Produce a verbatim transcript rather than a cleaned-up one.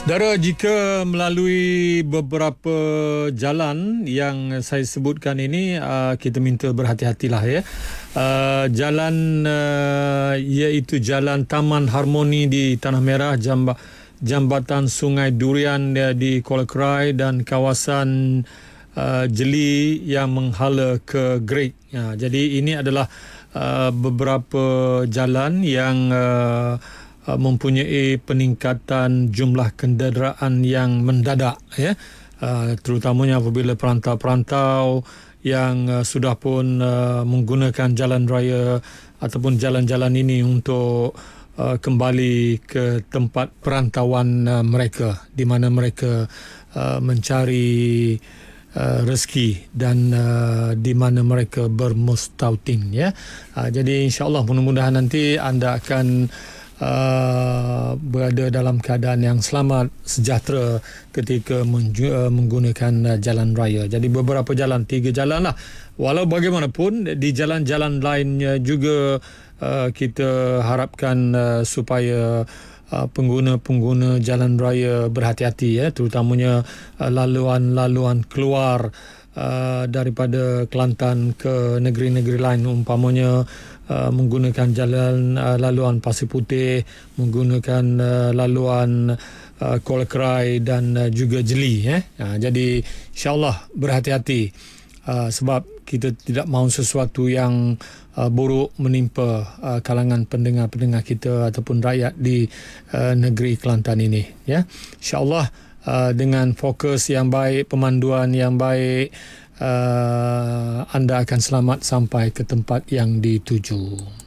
Saudara, jika melalui beberapa jalan yang saya sebutkan ini, uh, kita minta berhati-hatilah ya. Uh, jalan uh, iaitu Jalan Taman Harmoni di Tanah Merah, Jamba, Jambatan Sungai Durian uh, di Kuala Krai, dan kawasan uh, Jeli yang menghala ke Great. Uh, jadi ini adalah uh, beberapa jalan yang uh, mempunyai peningkatan jumlah kenderaan yang mendadak ya, uh, terutamanya apabila perantau-perantau yang uh, sudah pun uh, menggunakan jalan raya ataupun jalan-jalan ini untuk uh, kembali ke tempat perantauan uh, mereka, di mana mereka uh, mencari uh, rezeki dan uh, di mana mereka bermustautin ya. Uh, jadi insya-Allah mudah-mudahan nanti anda akan Uh, berada dalam keadaan yang selamat, sejahtera ketika menju- uh, menggunakan uh, jalan raya. Jadi beberapa jalan, tiga jalan lah. Walau bagaimanapun di jalan-jalan lainnya juga uh, kita harapkan uh, supaya uh, pengguna-pengguna jalan raya berhati-hati ya, terutamanya uh, laluan-laluan keluar Uh, daripada Kelantan ke negeri-negeri lain, umpamanya uh, menggunakan jalan uh, laluan Pasir Putih, menggunakan uh, laluan uh, Kuala Krai dan uh, juga Jeli eh. uh, jadi insyaAllah berhati-hati uh, sebab kita tidak mahu sesuatu yang uh, buruk menimpa uh, kalangan pendengar-pendengar kita ataupun rakyat di uh, negeri Kelantan ini ya. InsyaAllah Uh, dengan fokus yang baik, pemanduan yang baik, uh, anda akan selamat sampai ke tempat yang dituju.